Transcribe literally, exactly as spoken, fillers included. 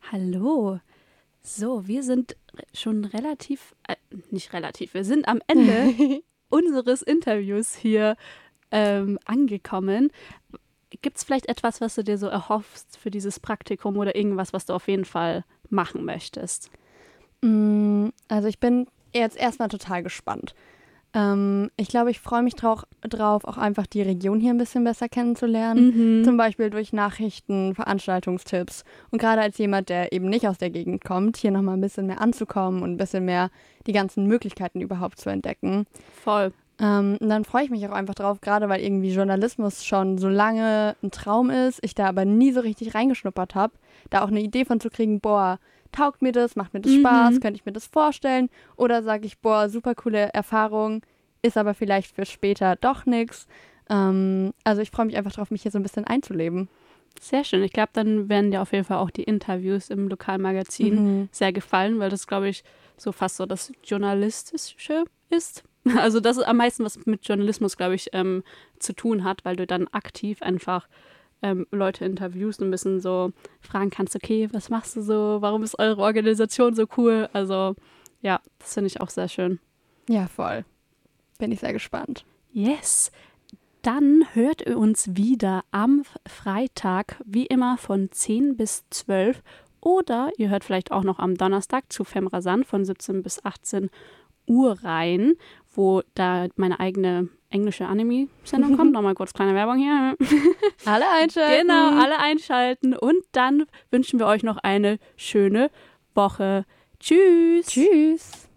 Hallo. So, wir sind schon relativ, äh, nicht relativ, wir sind am Ende unseres Interviews hier ähm, angekommen. Gibt es vielleicht etwas, was du dir so erhoffst für dieses Praktikum oder irgendwas, was du auf jeden Fall machen möchtest? Also ich bin jetzt erstmal total gespannt. Ähm, ich glaube, ich freue mich drauf, drauf, auch einfach die Region hier ein bisschen besser kennenzulernen. Mhm. Zum Beispiel durch Nachrichten, Veranstaltungstipps. Und gerade als jemand, der eben nicht aus der Gegend kommt, hier nochmal ein bisschen mehr anzukommen und ein bisschen mehr die ganzen Möglichkeiten überhaupt zu entdecken. Voll. Ähm, und dann freue ich mich auch einfach drauf, gerade weil irgendwie Journalismus schon so lange ein Traum ist, ich da aber nie so richtig reingeschnuppert habe, da auch eine Idee von zu kriegen, boah, taugt mir das, macht mir das Mhm. Spaß, könnte ich mir das vorstellen? Oder sage ich, boah, super coole Erfahrung, ist aber vielleicht für später doch nichts. Ähm, also ich freue mich einfach drauf, mich hier so ein bisschen einzuleben. Sehr schön. Ich glaube, dann werden dir auf jeden Fall auch die Interviews im Lokalmagazin Mhm. sehr gefallen, weil das, glaube ich, so fast so das Journalistische ist. Also das ist am meisten, was mit Journalismus, glaube ich, ähm, zu tun hat, weil du dann aktiv einfach ähm, Leute interviewst und ein bisschen so fragen kannst, okay, was machst du so? Warum ist eure Organisation so cool? Also ja, das finde ich auch sehr schön. Ja, voll. Bin ich sehr gespannt. Yes. Dann hört ihr uns wieder am Freitag, wie immer von zehn bis zwölf. Oder ihr hört vielleicht auch noch am Donnerstag zu Femrasan von siebzehn bis achtzehn Uhr rein, wo da meine eigene englische Anime-Sendung kommt. Nochmal kurz kleine Werbung hier. Alle einschalten. Genau, alle einschalten. Und dann wünschen wir euch noch eine schöne Woche. Tschüss. Tschüss.